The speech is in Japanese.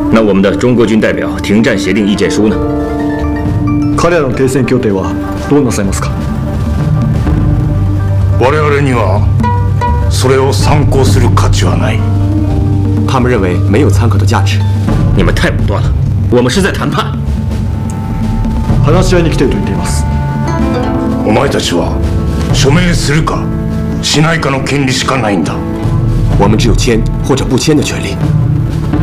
那我们的中国军代表停战协定意见书呢？ 彼らの停戦協定はどうなさいますか？ 我々にはそれを参考する価値はない。 他们认为没有参考的价值。 你们太武断了，我们是在谈判。 話し合いに来ていると言っています。 お前たちは署名するかしないかの権利しかないんだ。 我们只有签或者不签的权利。